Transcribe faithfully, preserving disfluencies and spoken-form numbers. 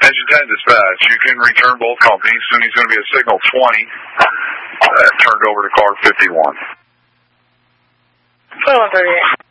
ten dispatch. You can return both companies. Soon he's going to be a signal twenty. Uh, turned over to car fifty-one. twenty-one thirty-eight.